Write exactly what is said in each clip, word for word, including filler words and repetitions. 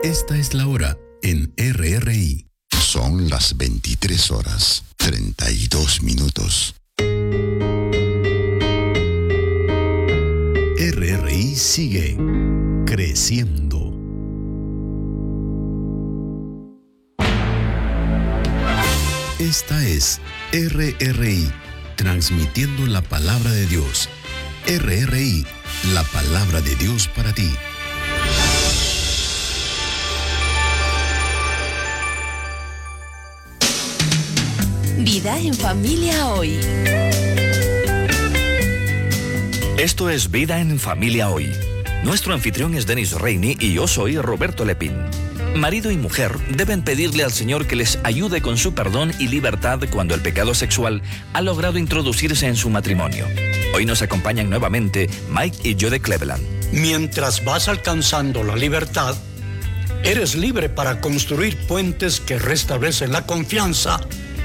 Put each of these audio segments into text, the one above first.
Esta es la hora en R R I. Son las veintitrés horas, treinta y dos minutos. R R I sigue creciendo. Esta es R R I, transmitiendo la palabra de Dios. R R I, la palabra de Dios para ti. Vida en Familia Hoy. Esto es Vida en Familia Hoy. Nuestro anfitrión es Denis Reini y yo soy Roberto Lepín. Marido y mujer deben pedirle al Señor que les ayude con su perdón y libertad cuando el pecado sexual ha logrado introducirse en su matrimonio. Hoy nos acompañan nuevamente Mike y Jode Cleveland. Mientras vas alcanzando la libertad, eres libre para construir puentes que restablecen la confianza.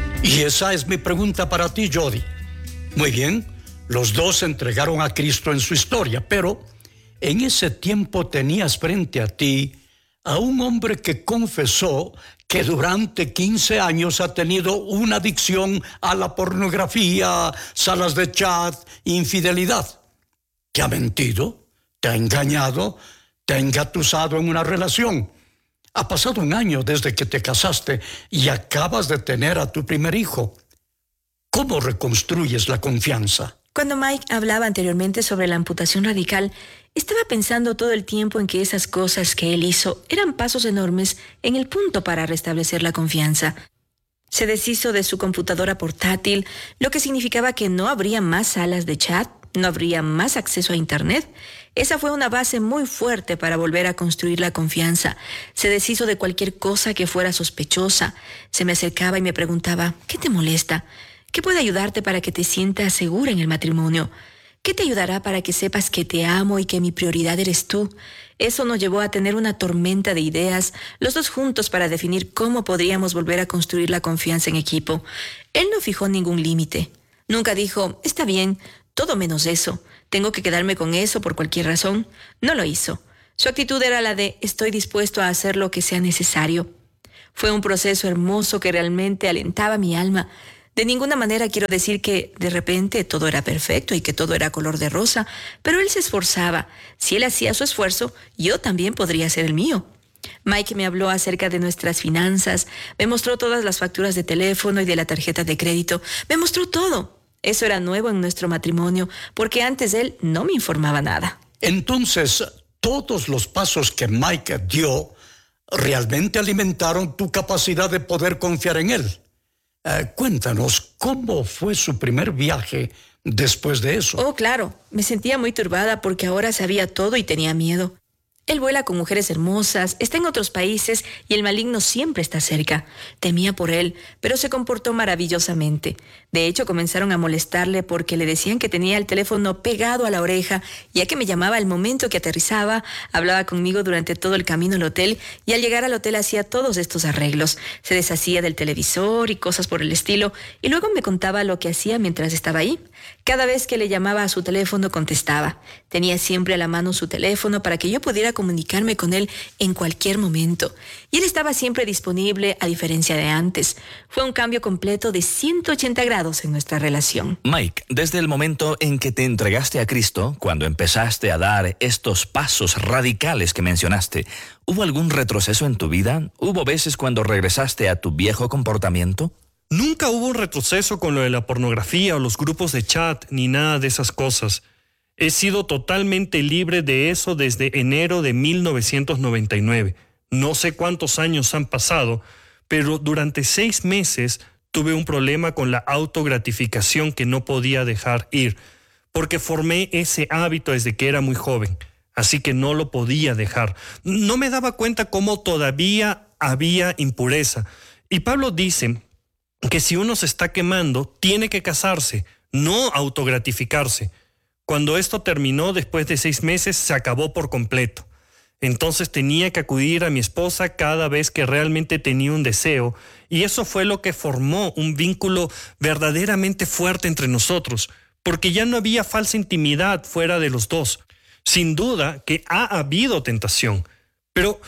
Y esa es mi pregunta para ti, Jody. Muy bien, los dos se entregaron a Cristo en su historia, pero en ese tiempo tenías frente a ti a un hombre que confesó que durante quince años ha tenido una adicción a la pornografía, salas de chat, infidelidad. Te ha mentido, te ha engañado, te ha engatusado en una relación. Ha pasado un año desde que te casaste y acabas de tener a tu primer hijo. ¿Cómo reconstruyes la confianza? Cuando Mike hablaba anteriormente sobre la amputación radical, estaba pensando todo el tiempo en que esas cosas que él hizo eran pasos enormes en el punto para restablecer la confianza. Se deshizo de su computadora portátil, lo que significaba que no habría más salas de chat, no habría más acceso a Internet. Esa fue una base muy fuerte para volver a construir la confianza. Se deshizo de cualquier cosa que fuera sospechosa. Se me acercaba y me preguntaba, ¿qué te molesta? ¿Qué puede ayudarte para que te sientas segura en el matrimonio? ¿Qué te ayudará para que sepas que te amo y que mi prioridad eres tú? Eso nos llevó a tener una tormenta de ideas, los dos juntos para definir cómo podríamos volver a construir la confianza en equipo. Él no fijó ningún límite. Nunca dijo, está bien, todo menos eso. Tengo que quedarme con eso por cualquier razón. No lo hizo. Su actitud era la de, estoy dispuesto a hacer lo que sea necesario. Fue un proceso hermoso que realmente alentaba mi alma. De ninguna manera quiero decir que de repente todo era perfecto y que todo era color de rosa, pero él se esforzaba. Si él hacía su esfuerzo, yo también podría hacer el mío. Mike me habló acerca de nuestras finanzas, me mostró todas las facturas de teléfono y de la tarjeta de crédito, me mostró todo. Eso era nuevo en nuestro matrimonio, porque antes él no me informaba nada. Entonces, todos los pasos que Mike dio realmente alimentaron tu capacidad de poder confiar en él. Uh, cuéntanos, ¿cómo fue su primer viaje después de eso? Oh, claro. Me sentía muy turbada porque ahora sabía todo y tenía miedo. Él vuela con mujeres hermosas, está en otros países y el maligno siempre está cerca. Temía por él, pero se comportó maravillosamente. De hecho, comenzaron a molestarle porque le decían que tenía el teléfono pegado a la oreja, ya que me llamaba al momento que aterrizaba, hablaba conmigo durante todo el camino al hotel y al llegar al hotel hacía todos estos arreglos. Se deshacía del televisor y cosas por el estilo y luego me contaba lo que hacía mientras estaba ahí. Cada vez que le llamaba a su teléfono contestaba. Tenía siempre a la mano su teléfono para que yo pudiera comunicarme con él en cualquier momento. Y él estaba siempre disponible, a diferencia de antes. Fue un cambio completo de ciento ochenta grados en nuestra relación. Mike, desde el momento en que te entregaste a Cristo, cuando empezaste a dar estos pasos radicales que mencionaste, ¿hubo algún retroceso en tu vida? ¿Hubo veces cuando regresaste a tu viejo comportamiento? Nunca hubo un retroceso con lo de la pornografía o los grupos de chat, ni nada de esas cosas. He sido totalmente libre de eso desde enero de mil novecientos noventa y nueve. No sé cuántos años han pasado, pero durante seis meses tuve un problema con la autogratificación que no podía dejar ir, porque formé ese hábito desde que era muy joven, así que no lo podía dejar. No me daba cuenta cómo todavía había impureza. Y Pablo dice que si uno se está quemando, tiene que casarse, no autogratificarse. Cuando esto terminó, después de seis meses, se acabó por completo. Entonces tenía que acudir a mi esposa cada vez que realmente tenía un deseo, y eso fue lo que formó un vínculo verdaderamente fuerte entre nosotros, porque ya no había falsa intimidad fuera de los dos. Sin duda que ha habido tentación, pero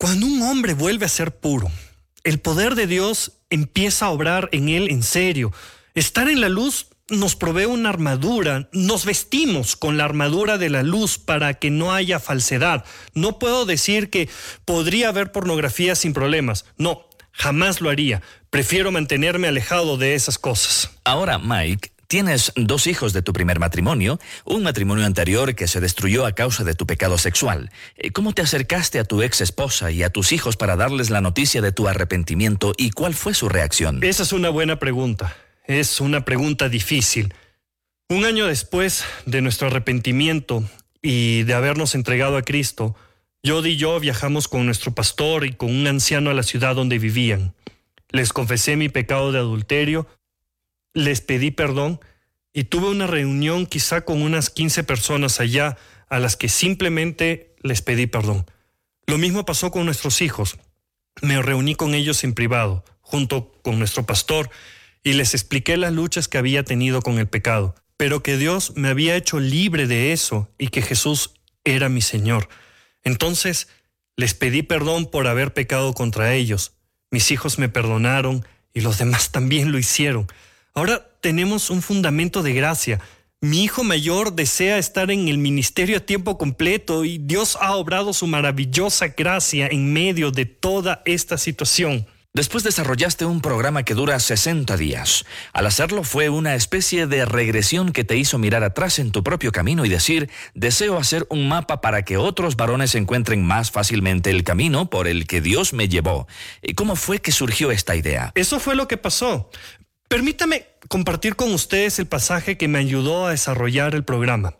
Cuando un hombre vuelve a ser puro, el poder de Dios empieza a obrar en él en serio. Estar en la luz nos provee una armadura, nos vestimos con la armadura de la luz para que no haya falsedad. No puedo decir que podría haber pornografía sin problemas. No, jamás lo haría. Prefiero mantenerme alejado de esas cosas. Ahora, Mike, tienes dos hijos de tu primer matrimonio, un matrimonio anterior que se destruyó a causa de tu pecado sexual. ¿Cómo te acercaste a tu ex esposa y a tus hijos para darles la noticia de tu arrepentimiento y cuál fue su reacción? Esa es una buena pregunta. Es una pregunta difícil. Un año después de nuestro arrepentimiento y de habernos entregado a Cristo, Jody y yo viajamos con nuestro pastor y con un anciano a la ciudad donde vivían. Les confesé mi pecado de adulterio, les pedí perdón y tuve una reunión quizá con unas quince personas allá a las que simplemente les pedí perdón. Lo mismo pasó con nuestros hijos. Me reuní con ellos en privado, junto con nuestro pastor, y les expliqué las luchas que había tenido con el pecado, pero que Dios me había hecho libre de eso y que Jesús era mi Señor. Entonces les pedí perdón por haber pecado contra ellos. Mis hijos me perdonaron y los demás también lo hicieron. Ahora tenemos un fundamento de gracia. Mi hijo mayor desea estar en el ministerio a tiempo completo y Dios ha obrado su maravillosa gracia en medio de toda esta situación. Después desarrollaste un programa que dura sesenta días. Al hacerlo fue una especie de regresión que te hizo mirar atrás en tu propio camino y decir, deseo hacer un mapa para que otros varones encuentren más fácilmente el camino por el que Dios me llevó. ¿Cómo fue que surgió esta idea? Eso fue lo que pasó. Permítame compartir con ustedes el pasaje que me ayudó a desarrollar el programa.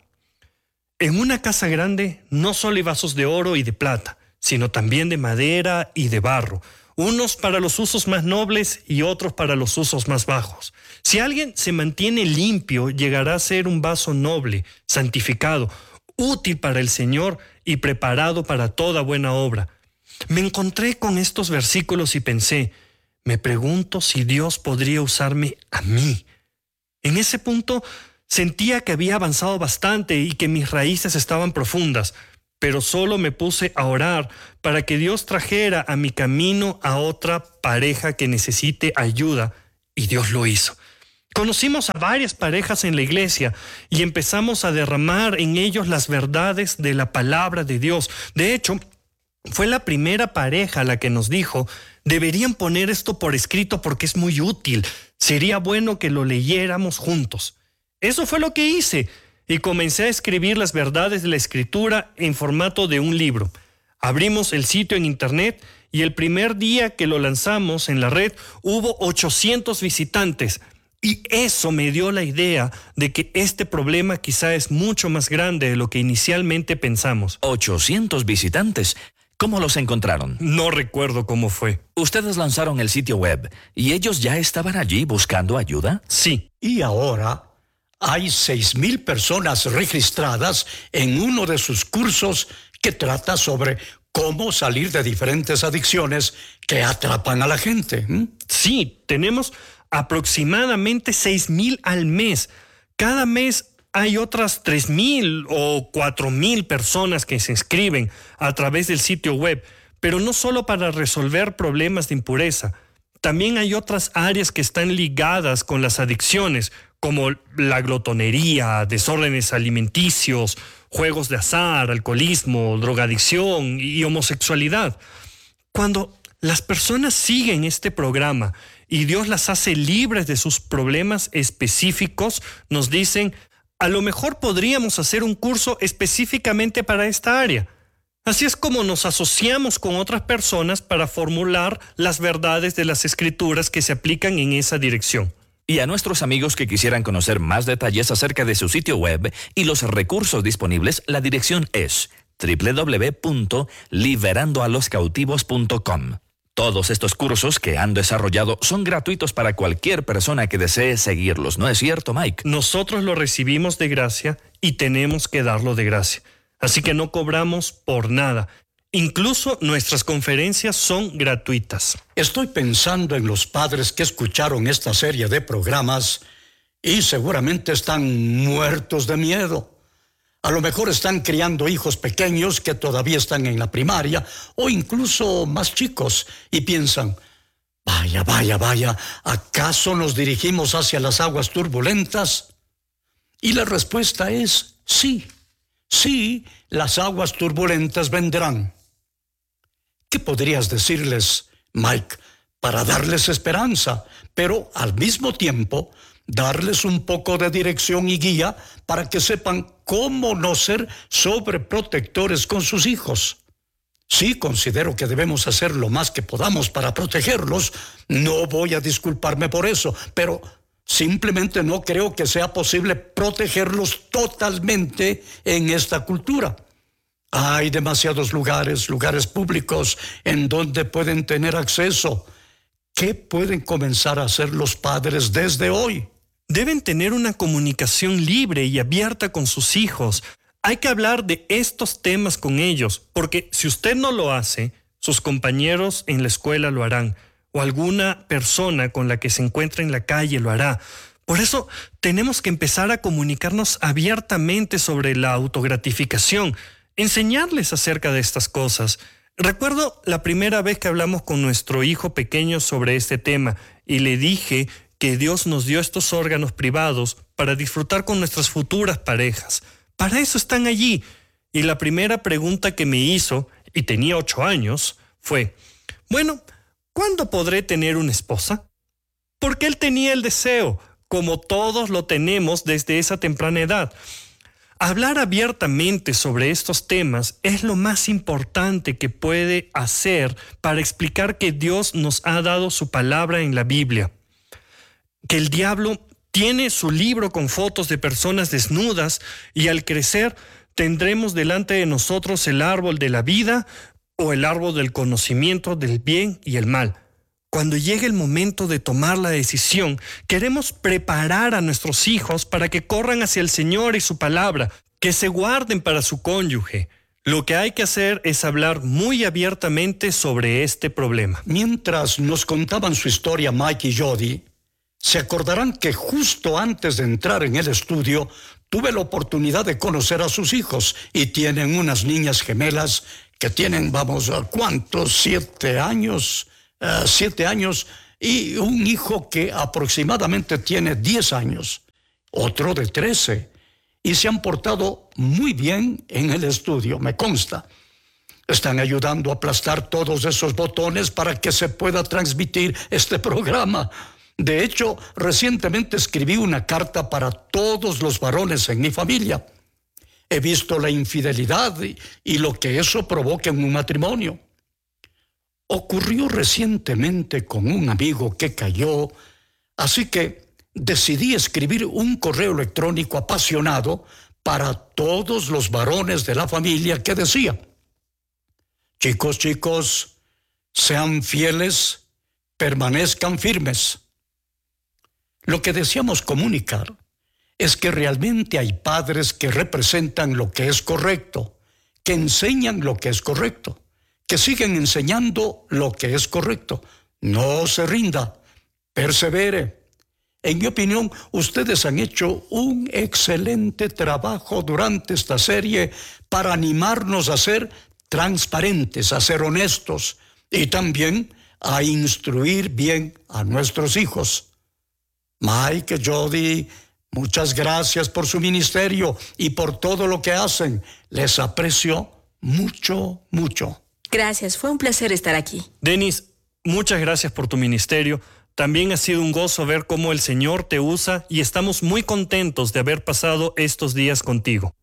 En una casa grande no solo hay vasos de oro y de plata, sino también de madera y de barro, unos para los usos más nobles y otros para los usos más bajos. Si alguien se mantiene limpio, llegará a ser un vaso noble, santificado, útil para el Señor y preparado para toda buena obra. Me encontré con estos versículos y pensé, me pregunto si Dios podría usarme a mí. En ese punto sentía que había avanzado bastante y que mis raíces estaban profundas, pero solo me puse a orar para que Dios trajera a mi camino a otra pareja que necesite ayuda, y Dios lo hizo. Conocimos a varias parejas en la iglesia y empezamos a derramar en ellos las verdades de la palabra de Dios. De hecho, fue la primera pareja la que nos dijo, deberían poner esto por escrito porque es muy útil. Sería bueno que lo leyéramos juntos. Eso fue lo que hice y comencé a escribir las verdades de la Escritura en formato de un libro. Abrimos el sitio en internet y el primer día que lo lanzamos en la red hubo ochocientos visitantes. Y eso me dio la idea de que este problema quizá es mucho más grande de lo que inicialmente pensamos. ochocientos visitantes. ¿Cómo los encontraron? No recuerdo cómo fue. Ustedes lanzaron el sitio web y ellos ya estaban allí buscando ayuda. Sí. Y ahora hay seis mil personas registradas en uno de sus cursos que trata sobre cómo salir de diferentes adicciones que atrapan a la gente. ¿Mm? Sí, tenemos aproximadamente seis mil al mes. Cada mes hay otras tres mil o cuatro mil personas que se inscriben a través del sitio web, pero no solo para resolver problemas de impureza. También hay otras áreas que están ligadas con las adicciones, como la glotonería, desórdenes alimenticios, juegos de azar, alcoholismo, drogadicción y homosexualidad. Cuando las personas siguen este programa y Dios las hace libres de sus problemas específicos, nos dicen, a lo mejor podríamos hacer un curso específicamente para esta área. Así es como nos asociamos con otras personas para formular las verdades de las Escrituras que se aplican en esa dirección. Y a nuestros amigos que quisieran conocer más detalles acerca de su sitio web y los recursos disponibles, la dirección es doble u doble u doble u punto liberando a los cautivos punto com. Todos estos cursos que han desarrollado son gratuitos para cualquier persona que desee seguirlos, ¿no es cierto, Mike? Nosotros lo recibimos de gracia y tenemos que darlo de gracia. Así que no cobramos por nada. Incluso nuestras conferencias son gratuitas. Estoy pensando en los padres que escucharon esta serie de programas y seguramente están muertos de miedo. A lo mejor están criando hijos pequeños que todavía están en la primaria o incluso más chicos y piensan, vaya, vaya, vaya, ¿acaso nos dirigimos hacia las aguas turbulentas? Y la respuesta es sí, sí, las aguas turbulentas vendrán. ¿Qué podrías decirles, Mike, para darles esperanza, pero al mismo tiempo darles un poco de dirección y guía para que sepan cómo no ser sobreprotectores con sus hijos? Sí, considero que debemos hacer lo más que podamos para protegerlos. No voy a disculparme por eso, pero simplemente no creo que sea posible protegerlos totalmente en esta cultura. Hay demasiados lugares, lugares públicos en donde pueden tener acceso. ¿Qué pueden comenzar a hacer los padres desde hoy? Deben tener una comunicación libre y abierta con sus hijos. Hay que hablar de estos temas con ellos, porque si usted no lo hace, sus compañeros en la escuela lo harán, o alguna persona con la que se encuentra en la calle lo hará. Por eso tenemos que empezar a comunicarnos abiertamente sobre la autogratificación, enseñarles acerca de estas cosas. Recuerdo la primera vez que hablamos con nuestro hijo pequeño sobre este tema y le dije que Dios nos dio estos órganos privados para disfrutar con nuestras futuras parejas. Para eso están allí. Y la primera pregunta que me hizo, y tenía ocho años, fue, bueno, ¿cuándo podré tener una esposa? Porque él tenía el deseo, como todos lo tenemos desde esa temprana edad. Hablar abiertamente sobre estos temas es lo más importante que puede hacer para explicar que Dios nos ha dado su palabra en la Biblia. Que el diablo tiene su libro con fotos de personas desnudas y al crecer tendremos delante de nosotros el árbol de la vida o el árbol del conocimiento del bien y el mal. Cuando llegue el momento de tomar la decisión, queremos preparar a nuestros hijos para que corran hacia el Señor y su palabra, que se guarden para su cónyuge. Lo que hay que hacer es hablar muy abiertamente sobre este problema. Mientras nos contaban su historia Mike y Jody, se acordarán que justo antes de entrar en el estudio, tuve la oportunidad de conocer a sus hijos y tienen unas niñas gemelas que tienen, vamos, ¿cuántos? Siete años, uh, siete años y un hijo que aproximadamente tiene diez años, otro de trece, y se han portado muy bien en el estudio, me consta. Están ayudando a aplastar todos esos botones para que se pueda transmitir este programa. De hecho, recientemente escribí una carta para todos los varones en mi familia. He visto la infidelidad y, y lo que eso provoca en un matrimonio. Ocurrió recientemente con un amigo que cayó, así que decidí escribir un correo electrónico apasionado para todos los varones de la familia que decía: chicos, chicos, sean fieles, permanezcan firmes. Lo que deseamos comunicar es que realmente hay padres que representan lo que es correcto, que enseñan lo que es correcto, que siguen enseñando lo que es correcto. No se rinda, persevere. En mi opinión, ustedes han hecho un excelente trabajo durante esta serie para animarnos a ser transparentes, a ser honestos y también a instruir bien a nuestros hijos. Mike, Jody, muchas gracias por su ministerio y por todo lo que hacen. Les aprecio mucho, mucho. Gracias, fue un placer estar aquí. Denis, muchas gracias por tu ministerio. También ha sido un gozo ver cómo el Señor te usa y estamos muy contentos de haber pasado estos días contigo.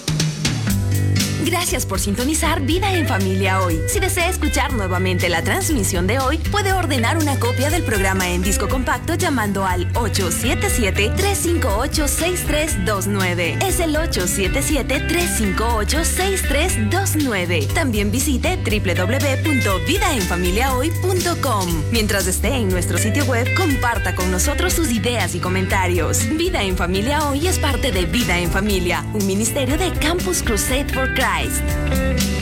Gracias por sintonizar Vida en Familia hoy. Si desea escuchar nuevamente la transmisión de hoy, puede ordenar una copia del programa en disco compacto llamando al ocho siete siete, tres cinco ocho, seis tres dos nueve. Es el ocho siete siete, tres cinco ocho, seis tres dos nueve. También visite doble u doble u doble u punto vida en familia hoy punto com. Mientras esté en nuestro sitio web, comparta con nosotros sus ideas y comentarios. Vida en Familia Hoy es parte de Vida en Familia, un ministerio de Campus Crusade for Christ.